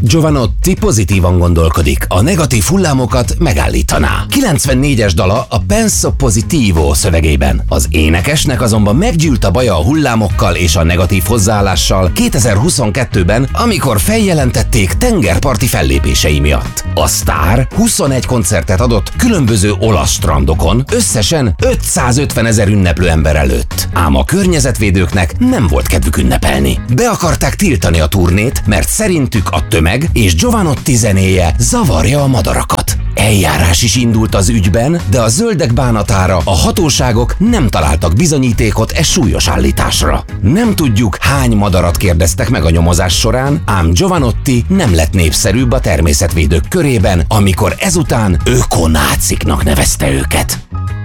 Jovanotti pozitívan gondolkodik, a negatív hullámokat megállítaná. 94-es dala a Penso Positivo szövegében. Az énekesnek azonban meggyűlt a baja a hullámokkal és a negatív hozzáállással 2022-ben, amikor feljelentették tengerparti fellépései miatt. A sztár 21 koncertet adott különböző olasz strandokon, összesen 550 000 ünneplő ember előtt. Ám a környezetvédőknek nem volt kedvük ünnepelni. Be akarták tiltani a turnét, mert szerintük a tömeg és Jovanotti zenéje zavarja a madarakat. Eljárás is indult az ügyben, de a zöldek bánatára a hatóságok nem találtak bizonyítékot e súlyos állításra. Nem tudjuk, hány madarat kérdeztek meg a nyomozás során, ám Jovanotti nem lett népszerűbb a természetvédők körében, amikor ezután ökonáciknak nevezte őket.